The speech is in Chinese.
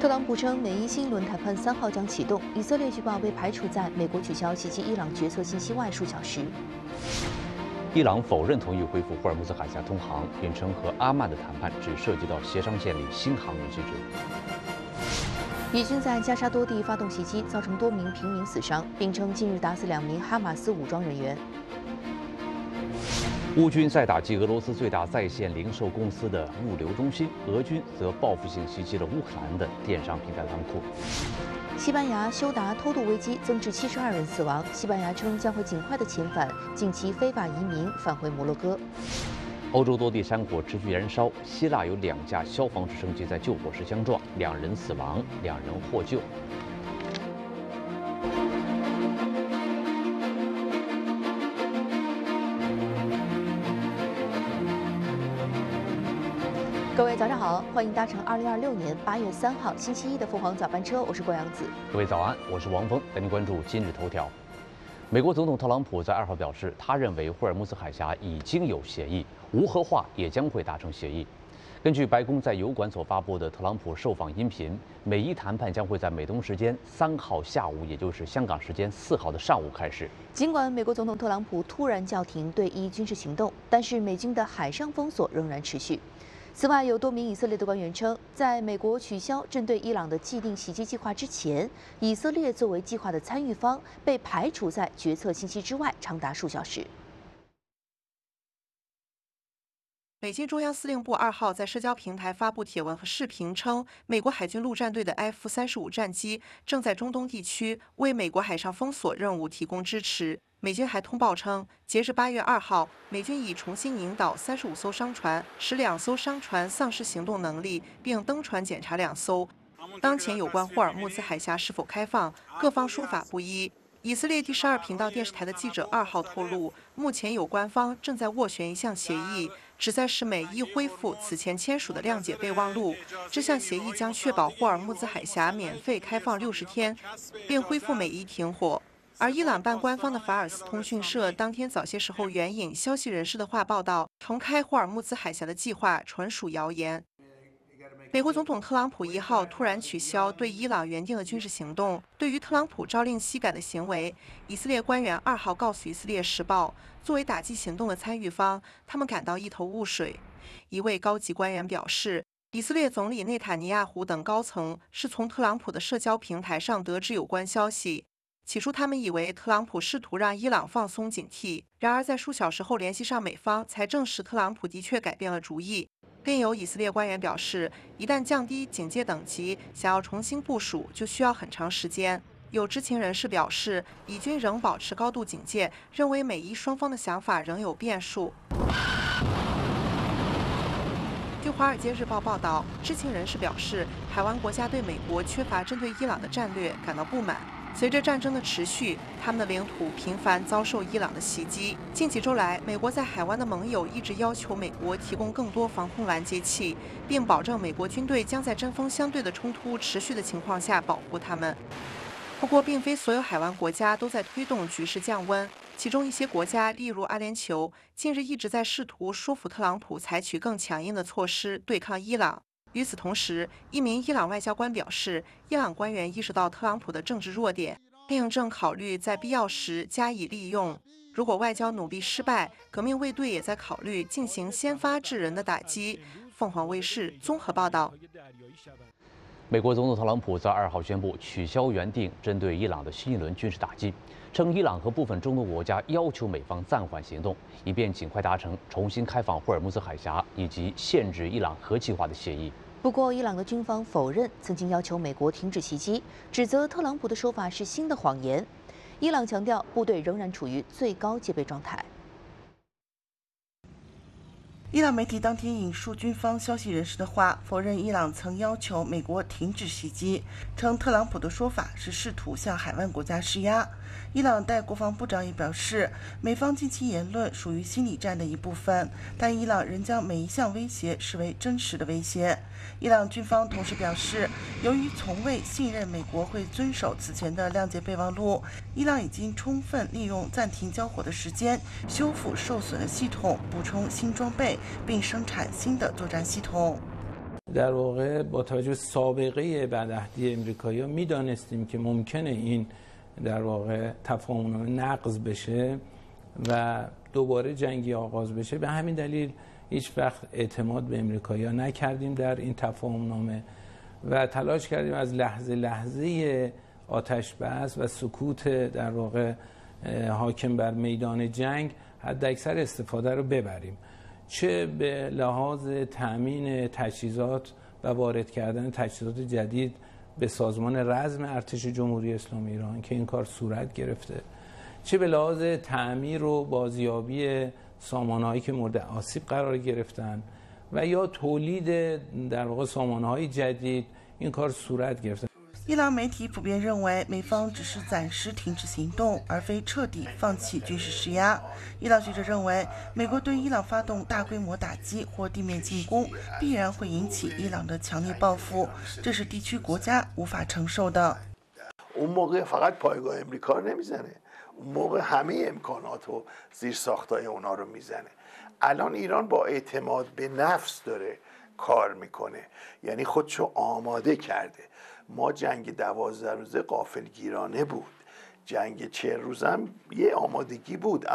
特朗普称，美伊新一轮谈判3号将启动。以色列据报被排除在美国取消袭击伊朗决策信息外数小时。 伊朗否认同意恢复霍尔木兹海峡通航，并称和阿曼的谈判只涉及到协商建立新航运机制。 以军在加沙多地发动袭击，造成多名平民死伤，并称近日打死2名哈马斯武装人员。 乌军在打击俄罗斯最大在线零售公司的物流中心，俄军则报复性袭击了乌克兰的电商平台仓库。 西班牙休达偷渡危机增至72人死亡，西班牙称将会尽快的遣返近期非法移民返回摩洛哥。 欧洲多地山火持续燃烧，希腊有2架消防直升机在救火时相撞，2人死亡，2人获救。 各位早上好，欢迎搭乘2026年8月3号星期一的凤凰早班车，我是郭阳子。 各位早安，我是王峰，带您关注今日头条。美国总统特朗普在2号表示，他认为霍尔木兹海峡已经有协议，无核化也将会达成协议。根据白宫在油管所发布的特朗普受访音频，美伊谈判将会在美东时间3号下午，也就是香港时间4号的上午开始。 尽管美国总统特朗普突然叫停对伊军事行动，但是美军的海上封锁仍然持续。 此外，有多名以色列的官员称，在美国取消针对伊朗的既定袭击计划之前，以色列作为计划的参与方被排除在决策信息之外，长达数小时。 美军中央司令部2号在社交平台发布帖文和视频称，美国海军陆战队的 F-35战机正在中东地区为美国海上封锁任务提供支持。 美军还通报称，截至8月2号，美军已重新引导35艘商船，使2艘商船丧失行动能力，并登船检查2艘。当前有关霍尔木兹海峡是否开放，各方说法不一。以色列第12频道电视台的记者2号透露，目前有关方正在斡旋一项协议，旨在使美伊恢复此前签署的谅解备忘录。这项协议将确保霍尔木兹海峡免费开放60天，并恢复美伊停火。 而伊朗半官方的法尔斯通讯社当天早些时候援引消息人士的话报道，重开霍尔木兹海峡的计划纯属谣言。美国总统特朗普1号突然取消对伊朗原定的军事行动，对于特朗普朝令夕改的行为，以色列官员2号告诉《以色列时报》，作为打击行动的参与方，他们感到一头雾水。一位高级官员表示，以色列总理内塔尼亚胡等高层是从特朗普的社交平台上得知有关消息。 起初，他们以为特朗普试图让伊朗放松警惕，然而在数小时后联系上美方，才证实特朗普的确改变了主意。另有以色列官员表示，一旦降低警戒等级，想要重新部署就需要很长时间。有知情人士表示，以军仍保持高度警戒，认为美伊双方的想法仍有变数。 据《华尔街日报》报道，知情人士表示，海湾国家对美国缺乏针对伊朗的战略感到不满。随着战争的持续，他们的领土频繁遭受伊朗的袭击。近几周来，美国在海湾的盟友一直要求美国提供更多防空拦截器，并保证美国军队将在针锋相对的冲突持续的情况下保护他们。不过，并非所有海湾国家都在推动局势降温。 其中一些国家，例如阿联酋，近日一直在试图说服特朗普采取更强硬的措施对抗伊朗。与此同时，一名伊朗外交官表示，伊朗官员意识到特朗普的政治弱点，并正考虑在必要时加以利用。如果外交努力失败，革命卫队也在考虑进行先发制人的打击。凤凰卫视综合报道。 美国总统特朗普在2号宣布取消原定针对伊朗的新一轮军事打击，称伊朗和部分中东国家要求美方暂缓行动，以便尽快达成重新开放霍尔木兹海峡以及限制伊朗核计划的协议。 不过，伊朗的军方否认曾经要求美国停止袭击，指责特朗普的说法是新的谎言。伊朗强调，部队仍然处于最高戒备状态。 伊朗媒体当天引述军方消息人士的话，否认伊朗曾要求美国停止袭击，称特朗普的说法是试图向海湾国家施压。伊朗代国防部长也表示，美方近期言论属于心理战的一部分，但伊朗仍将每一项威胁视为真实的威胁。伊朗军方同时表示，由于从未信任美国会遵守此前的谅解备忘录，伊朗已经充分利用暂停交火的时间，修复受损的系统，补充新装备，并生产新的作战系统。 در واقع با توجه به سابقه بدعهدی امریکایی‌ها میدانستیم که ممکنه این در واقع تفاهم‌نامه نقض بشه و دوباره جنگی آغاز بشه. به همین دلیل هیچ وقت اعتماد به امریکایی‌ها نکردیم در این تفاهم‌نامه و تلاش کردیم از لحظه آتش بس و سکوت در واقع حاکم بر میدان جنگ حداکثر استفاده رو ببریم، چه به لحاظ تأمین تجهیزات و وارد کردن تجهیزات جدید به سازمان رزم ارتش جمهوری اسلامی ایران که این کار صورت گرفته، چه به لحاظ تعمیر و بازیابی سامانه‌هایی که مورد آسیب قرار گرفتن و یا تولید در واقع سامانه‌های جدید این کار صورت گرفته. 伊朗媒体普遍认为，美方只是暂时停止行动，而非彻底放弃军事施压。伊朗学者认为，美国对伊朗发动大规模打击或地面进攻，必然会引起伊朗的强烈报复，这是地区国家无法承受的。 اون موقع فقط پایگاه امریکا رو نمیزنه، اون موقع همه امکانات و زیرساختای اونا رو میزنه. الان ایران با اعتماد به نفس داره کار میکنه، یعنی خودشو آماده کرده. ما جنگ 12 روزه غافلگیرانه بود، جنگ 40 روزه هم یه آمادگی بود.